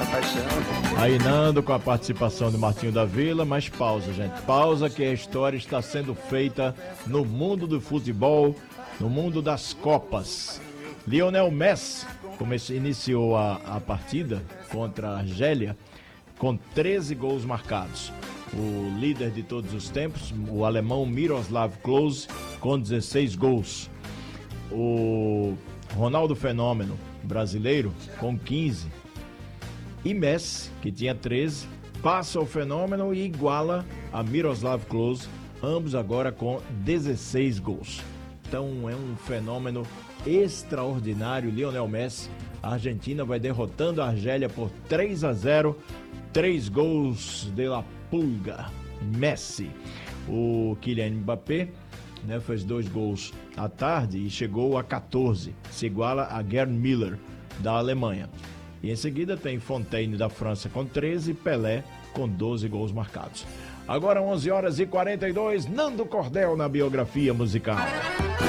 essa paixão. Aí Nando com a participação do Martinho da Vila, mas pausa, gente. Pausa que a história está sendo feita no mundo do futebol, no mundo das Copas. Lionel Messi iniciou a partida contra a Argélia com 13 gols marcados. O líder de todos os tempos, o alemão Miroslav Klose, com 16 gols. O Ronaldo Fenômeno, brasileiro, com 15. E Messi, que tinha 13, passa o Fenômeno e iguala a Miroslav Klose, ambos agora com 16 gols. Então é um fenômeno extraordinário, Lionel Messi. A Argentina vai derrotando a Argélia por 3-0, 3 gols de La Pulga, Messi. O Kylian Mbappé, fez 2 gols à tarde e chegou a 14, se iguala a Gerd Müller, da Alemanha. E em seguida tem Fontaine da França com 13 e Pelé com 12 gols marcados. Agora 11h42, Nando Cordel na biografia musical.